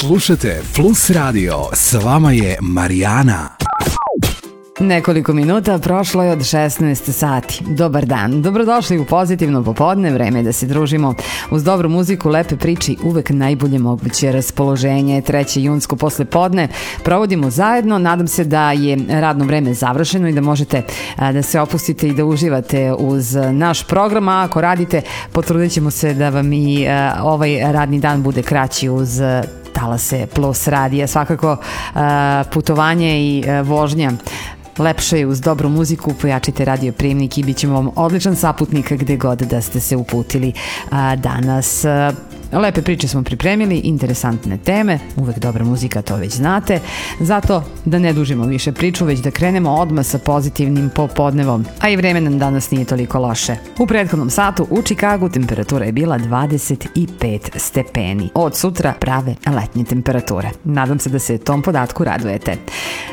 Slušajte Plus Radio, s vama je Marijana. Nekoliko minuta prošlo je od 16 sati. Dobar dan, dobrodošli u pozitivno popodne, vreme je da se družimo uz dobru muziku, lepe priče i uvek najbolje moguće raspoloženje. 3. junsko posle podne provodimo zajedno, nadam se da je radno vreme završeno i da možete da se opustite i da uživate uz naš program, a ako radite, potrudit ćemo se da vam i ovaj radni dan bude kraći uz talase Plus radija. Svakako putovanje i vožnja lepše je uz dobru muziku, pojačite radio prijemnik i bit ćemo vam odličan saputnik gde god da ste se uputili danas. Lepe priče smo pripremili, interesantne teme, uvek dobra muzika, to već znate. Zato da ne dužimo više priču, već da krenemo odmah sa pozitivnim popodnevom. A i vreme nam danas nije toliko loše. U prethodnom satu u Čikagu temperatura je bila 25 stepeni. Od sutra prave letnje temperature. Nadam se da se tom podatku radujete.